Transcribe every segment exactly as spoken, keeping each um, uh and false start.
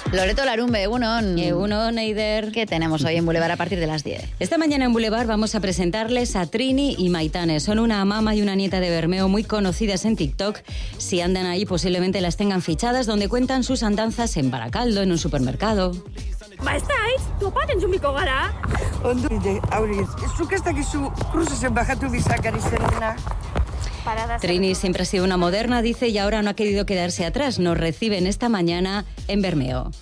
Loreto Larumbe, Egunon. Egunon, Eider. ¿Qué tenemos hoy en Boulevard a partir de las diez? Esta mañana en Boulevard vamos a presentarles a Trini y Maitane. Son una mama y una nieta de Bermeo muy conocidas en TikTok. Si andan ahí, posiblemente las tengan fichadas, donde cuentan sus andanzas en Baracaldo, en un supermercado. Ba, ez da, aiz? Topaten zumiko gara. Ondo, aurri, zuk ez dakizu crucesen bajatu bizakari zerena. Trini siempre ha sido una moderna, dice, y ahora no ha querido quedarse atrás. Nos reciben esta mañana en Bermeo.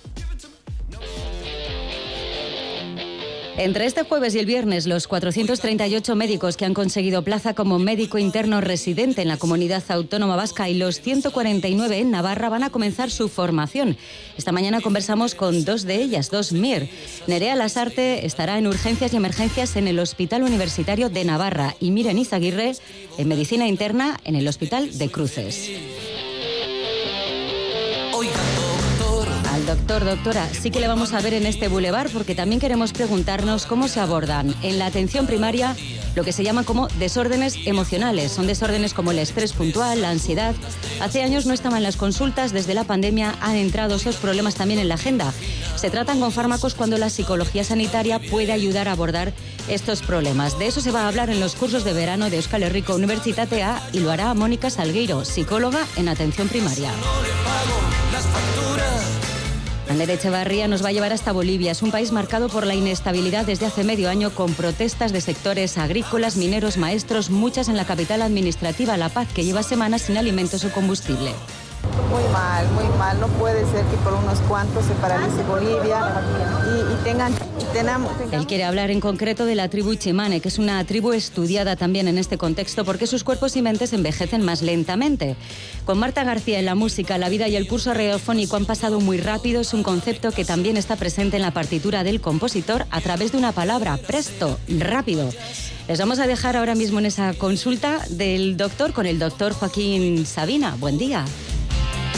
Entre este jueves y el viernes, los cuatrocientos treinta y ocho médicos que han conseguido plaza como médico interno residente en la Comunidad Autónoma Vasca y los ciento cuarenta y nueve en Navarra van a comenzar su formación. Esta mañana conversamos con dos de ellas, dos M I R. Nerea Lasarte estará en urgencias y emergencias en el Hospital Universitario de Navarra y Miren Izaguirre en medicina interna en el Hospital de Cruces. Al doctor, doctora, sí que le vamos a ver en este Boulevard porque también queremos preguntarnos cómo se abordan en la atención primaria lo que se llama como desórdenes emocionales. Son desórdenes como el estrés puntual, la ansiedad. Hace años no estaban en las consultas, desde la pandemia han entrado esos problemas también en la agenda. Se tratan con fármacos cuando la psicología sanitaria puede ayudar a abordar estos problemas. De eso se va a hablar en los cursos de verano de Euskal Herriko Unibertsitatea y lo hará Mónica Salgueiro, psicóloga en atención primaria. Ander Echevarría nos va a llevar hasta Bolivia. Es un país marcado por la inestabilidad desde hace medio año, con protestas de sectores agrícolas, mineros, maestros, muchas en la capital administrativa, La Paz, que lleva semanas sin alimentos o combustible. Muy mal, muy mal. No puede ser que por unos cuantos se paralice Bolivia y, y tengan... Y tenamos, tengamos... Él quiere hablar en concreto de la tribu Chimane, que es una tribu estudiada también en este contexto porque sus cuerpos y mentes envejecen más lentamente. Con Marta García en la música, la vida y el curso radiofónico han pasado muy rápido. Es un concepto que también está presente en la partitura del compositor a través de una palabra, presto, rápido. Les vamos a dejar ahora mismo en esa consulta del doctor con el doctor Joaquín Sabina. Buen día.